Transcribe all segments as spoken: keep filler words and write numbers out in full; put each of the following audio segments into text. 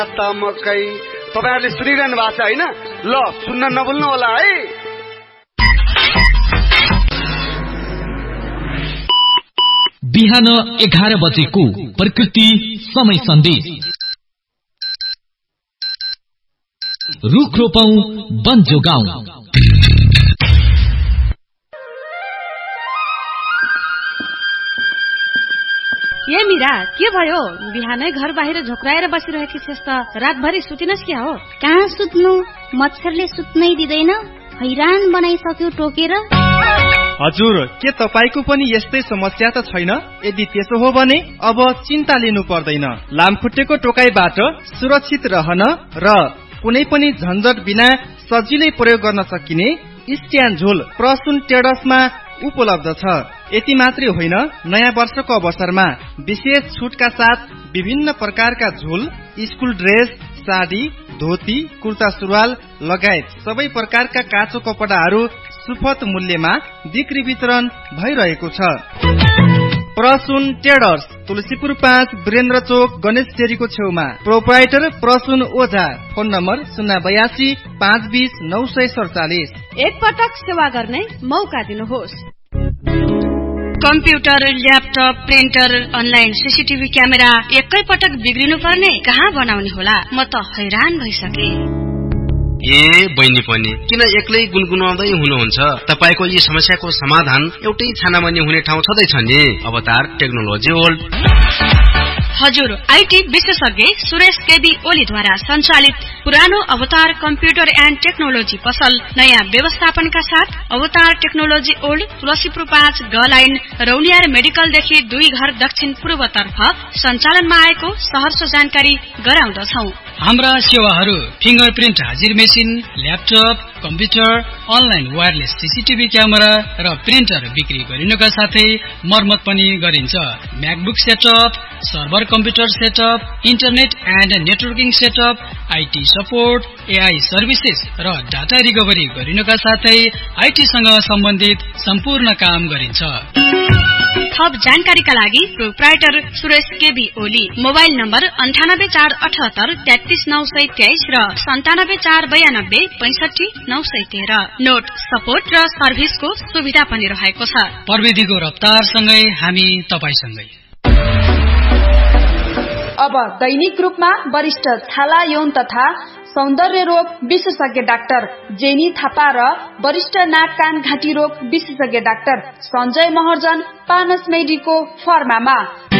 मकै तपाईहरुले सुनिरहनु भएको छ हैन? ल सुन्न नभुल्नु होला है। बिहान एघार बजेको प्रकृति समय सन्देश। रुख रोपौं वन जोगाउँ। ए मीरा, के भयो? बिहानै घर बाहिर झोक्राएर बसिरहेकी छस् त, रातभरि सुतिनस् क्या हो? कहाँ सुत्नु, मच्छरले सुत्नै दिँदैन, हैरान बनाइसक्यो टोकेर। हजुर, के तपाईको पनि यस्तै समस्या त छैन? यदि त्यसो हो भने अब चिन्ता लिनु पर्दैन। लामखुट्टेको टोकाइबाट सुरक्षित रहन र कुनै पनि झन्झट बिना सजिलै प्रयोग गर्न सकिने स्ट्यान्ड झोल प्रसुन ट्रेडर्समा उपलब्ध छ। यति मात्रै होइन, नयाँ वर्षको अवसरमा विशेष छुटका साथ विभिन्न प्रकारका झोल, स्कुल ड्रेस, साडी, धोती, कुर्ता सुरुवाल लगायत सबै प्रकारका काँचो कपडाहरू सुपथ मूल्यमा बिक्री वितरण भइरहेको छ। प्रसुन ट्रेडर्स, तुलसीपुर पाँच, वीरेन्द्र चोक, गणेश डेरीको छेउमा। प्रोप्राइटर प्रसुन ओझा। फोन नम्बर शून्य बयासी पाँच बीस नौ सय सडचालिस। एक पटक सेवा गर्ने मौका दिनुहोस्। Computer, laptop, printer, online CCTV camera एकै पटक बिग्रिनु पर्ने, कहाँ बनाउने होला? म त हैरान भइसके। ए बहिनी पनि किन एक्लै गुनगुनाउँदै हुनुहुन्छ? तपाईको यी समस्याको समाधान एउटै छानामुनि हुने ठाउँ छँदैछ नि, अवतार टेक्नोलोजी वर्ल्ड। हजुर, आईटी विशेषज्ञ सुरेश केबी ओलीद्वारा सञ्चालित पुरानो अवतार कम्प्युटर एन्ड टेक्नोलोजी पसल नयाँ व्यवस्थापनका साथ अवतार टेक्नोलोजी ओल्ड, तुलसीपुर पाँच, ग लाइन, रौलियार मेडिकलदेखि दुई घर दक्षिण पूर्वतर्फ सञ्चालनमा आएको सहर्ष जानकारी गराउँदछौ। हाम्रा सेवाहरू फिंगरप्रिन्ट हाजिर machine, laptop, computer, online wireless CCTV camera र प्रिन्टर बिक्री गरिनुका साथै मर्मत पनि गरिन्छ। MacBook setup, server computer setup, internet and networking setup, IT support, AI services र डाटा रिकभरी गरिनुका साथै आईटीसँग सम्बन्धित सम्पूर्ण काम गरिन्छ। थप जानकारीका लागि proprietor Suresh KB Oli. Mobile number अन्ठानब्बे चार अठहत्तर तेत्तीस नौ सय तेइस र सन्तानब्बे चार बयानब्बे पैंसठी नौ सय तेह्र। नोट, सपोर्ट र सर्भिसको सुविधा पनि रहेको छ। प्रविधिको रफ्तारसँगै हामी तपाईसँगै। अब दैनिक रूपमा वरिष्ठ छाला यौन तथा सौन्दर्य रोग विशेषज्ञ डाक्टर जेनी थापा र वरिष्ठ नाक कान घाँटी रोग विशेषज्ञ doctor Sanjay Maharjan पानस मेडीको फर्मामा।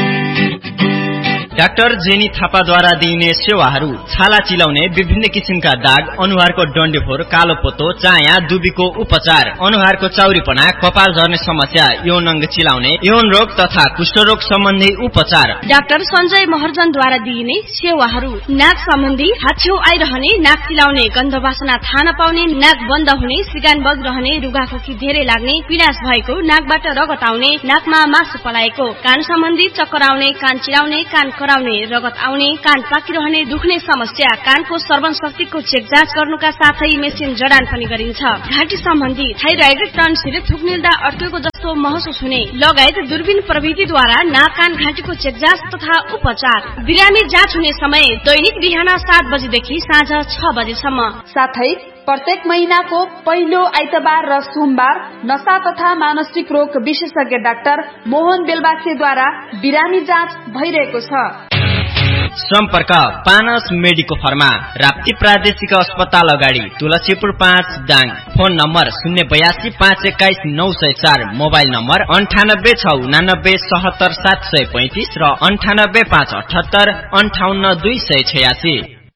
Doctor jenny थापाद्वारा दिइने सेवाहरू: छाला चिलाउने, विभिन्न किसिमका दाग, अनुहारको डन्डेफोर, कालो पोतो, चाया, दुबीको उपचार, अनुहारको चाउरीपना, कपाल झर्ने समस्या, यौन अंग चिलाउने, यौन रोग तथा कुष्ठरोग सम्बन्धी उपचार। डाक्टर सञ्जय महर्जनद्वारा दिइने सेवाहरू: नाक सम्बन्धी हाछ्यौ आइरहने, नाक चिलाउने, गन्ध वासना थाहा नपाउने, नाक बन्द हुने, सिगान बगिरहने, रुगाखोकी धेरै लाग्ने, पिडास भएको, नाकबाट रगत आउने, नाकमा मासु पलाएको, कान सम्बन्धी चक्कर आउने, कान चिलाउने, कान कराउने, रगत आउने, कान पाकिरहने, दुख्ने समस्या, कानको श्रवण शक्तिको चेक जाँच गर्नुका साथै मेसिन जडान पनि गरिन्छ। घाँटी सम्बन्धी थाइरोइड, टन्सिल, थुक निल्दा अड्केको जस्तो महसुस हुने लगायत दूरबीन प्रविधिद्वारा नाक कान घाँटीको चेक जाँच तथा उपचार। बिरामी जाँच हुने समय दैनिक बिहान सात बजेदेखि साँझ छ बजेसम्म। साथै प्रत्येक महिनाको पहिलो आइतबार र सोमबार नशा तथा मानसिक रोग विशेषज्ञ डाक्टर मोहन बेलबासेद्वारा बिरामी जाँच भइरहेको छ। सम्पर्क पानस मेडिको फर्मा, राप्ती प्रादेशिक अस्पताल अगाडि, तुलसीपुर पाँच, दाङ। फोन नम्बर शून्य बयासी पाँच एक्काइस नौ सय चार। मोबाइल नम्बर अन्ठानब्बे छ उनानब्बे सहत्तर सात सय पैंतिस र अन्ठानब्बे पाँच अठहत्तर अन्ठाउन्न दुई सय छयासी।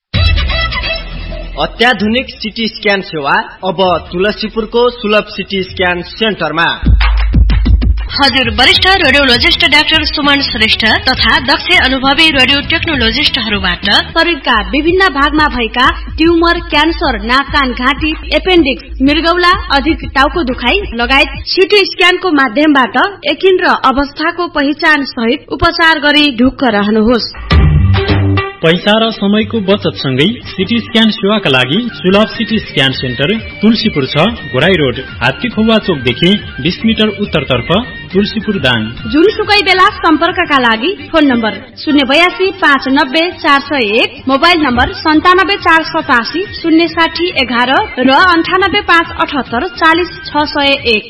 अत्याधुनिक सिटी स्क्यान सेवा अब तुलसीपुरको सुलभ सिटी स्क्यान सेन्टरमा। हजुर, वरिष्ठ रेडियोलोजिस्ट डाक्टर सुमन श्रेष्ठ तथा दक्ष अनुभवी रेडियो टेक्नोलोजिस्टहरूबाट शरीरका विभिन्न भागमा भएका ट्युमर, क्यान्सर, नाक कान घाँटी, एपेन्डिक्स, मृगौला, अधिक टाउको दुखाइ लगायत सिटी स्क्यानको माध्यमबाट एकिन र अवस्थाको पहिचान सहित उपचार गरी ढुक्क रहनुहोस्। पैसा र समयको बचत सँगै सिटी स्क्यान सेवाका लागि सुलभ सिटी स्क्यान सेन्टर तुलसीपुर छ घोराई रोड हात्ती खुवा चोकदेखि बीस मिटर उत्तरतर्फ तुलसीपुर दाङ। जुनसुकै बेला सम्पर्कका लागि फोन नम्बर शून्य बयासी पाँच नब्बे चार सय एक, मोबाइल नम्बर सन्तानब्बे चार सतासी शून्य साठी एघार र अन्ठानब्बे पाँच अठहत्तर चालिस छ सय एक।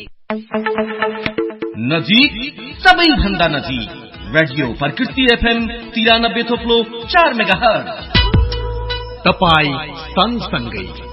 नजिक सबैभन्दा नजिक रेडियो प्रकृति एफएम तिरानब्बे थोप्लो चार मेगा हर्ज। तपाई सँगसँगै